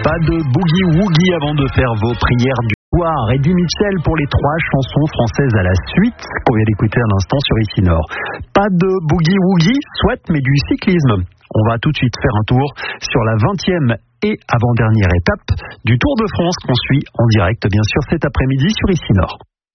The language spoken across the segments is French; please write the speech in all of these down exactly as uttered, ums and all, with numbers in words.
Pas de boogie-woogie avant de faire vos prières du soir. Eddie Mitchell pour les trois chansons françaises à la suite qu'on vient d'écouter à l'instant sur Ici Nord. Pas de boogie-woogie, soit, mais du cyclisme. On va tout de suite faire un tour sur la vingtième et avant-dernière étape du Tour de France qu'on suit en direct, bien sûr, cet après-midi sur Ici Nord.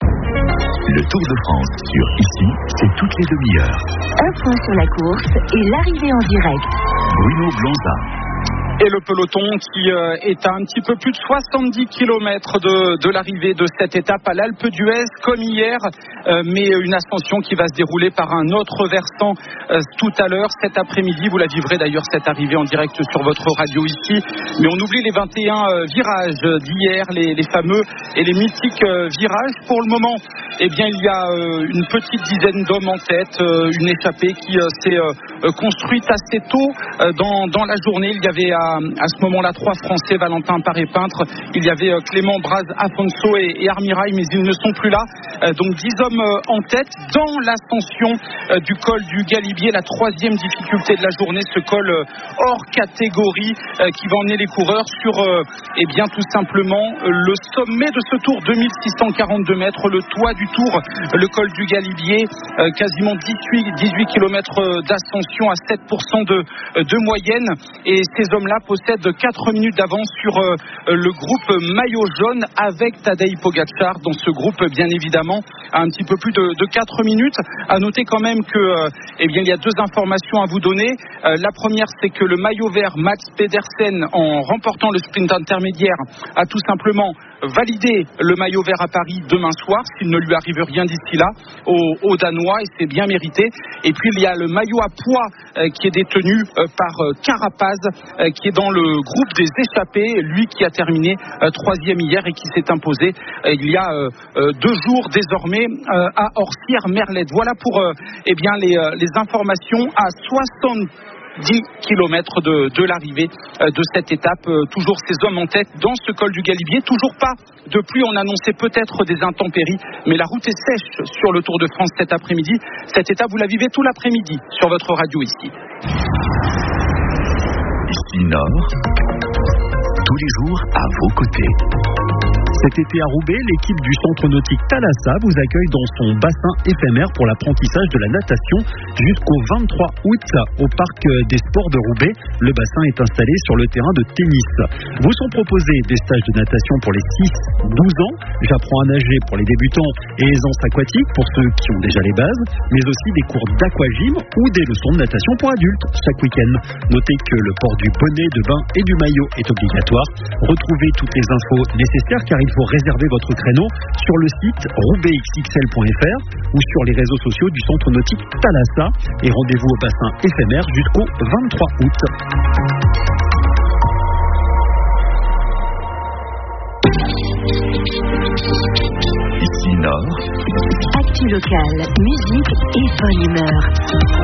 Le Tour de France sur Ici, c'est toutes les demi-heures. Un point sur la course et l'arrivée en direct. Bruno Blanza. Et le peloton qui euh, est à un petit peu plus de soixante-dix kilomètres de, de l'arrivée de cette étape à l'Alpe d'Huez, comme hier, euh, mais une ascension qui va se dérouler par un autre versant euh, tout à l'heure, cet après-midi. Vous la vivrez d'ailleurs cette arrivée en direct sur votre radio ici. Mais on oublie les vingt et un euh, virages d'hier, les, les fameux et les mythiques euh, virages. Pour le moment, eh bien, il y a euh, une petite dizaine d'hommes en tête, euh, une échappée qui euh, s'est euh, construite assez tôt euh, dans, dans la journée. Il y avait à À ce moment-là, trois Français, Valentin Paré-Peintre. Il y avait Clément Braz, Afonso et, et Armirail, mais ils ne sont plus là. Euh, donc dix hommes euh, en tête dans l'ascension euh, du col du Galibier, la troisième difficulté de la journée, ce col euh, hors catégorie euh, qui va emmener les coureurs sur, euh, eh bien, tout simplement euh, le sommet de ce tour, deux mille six cent quarante-deux mètres, le toit du tour, le col du Galibier, euh, quasiment dix-huit kilomètres d'ascension à sept pour cent de, de moyenne. Et ces hommes-là possède quatre minutes d'avance sur euh, le groupe maillot jaune avec Tadej Pogačar dans ce groupe, bien évidemment, à un petit peu plus de, de quatre minutes. À noter quand même que, euh, eh bien, il y a deux informations à vous donner. Euh, la première, c'est que le maillot vert Mats Pedersen, en remportant le sprint intermédiaire, a tout simplement validé le maillot vert à Paris demain soir, s'il ne lui arrive rien d'ici là, aux, aux Danois, et c'est bien mérité. Et puis il y a le maillot à poids euh, qui est détenu euh, par euh, Carapaz, euh, qui est dans le groupe des échappés, lui qui a terminé euh, troisième hier et qui s'est imposé euh, il y a euh, euh, deux jours désormais euh, à Orsières-Merlette. Voilà pour euh, eh bien les, euh, les informations à soixante-dix kilomètres de, de l'arrivée euh, de cette étape. Euh, toujours ces hommes en tête dans ce col du Galibier. Toujours pas de pluie, on annonçait peut-être des intempéries, mais la route est sèche sur le Tour de France cet après-midi. Cette étape, vous la vivez tout l'après-midi sur votre radio ici. Ici Nord, tous les jours à vos côtés. Cet été à Roubaix, l'équipe du centre nautique Thalassa vous accueille dans son bassin éphémère pour l'apprentissage de la natation jusqu'au vingt-trois août au parc des sports de Roubaix. Le bassin est installé sur le terrain de tennis. Vous sont proposés des stages de natation pour les six douze ans, j'apprends à nager pour les débutants et aisance aquatique pour ceux qui ont déjà les bases, mais aussi des cours d'aquagym ou des leçons de natation pour adultes chaque week-end. Notez que le port du bonnet de bain et du maillot est obligatoire. Retrouvez toutes les infos nécessaires car il faut réserver votre créneau sur le site roubaix x x l point f r ou sur les réseaux sociaux du centre nautique Thalassa. Et rendez-vous au bassin éphémère jusqu'au vingt-trois août. Ici Nord. Actu locale, musique et bonne humeur.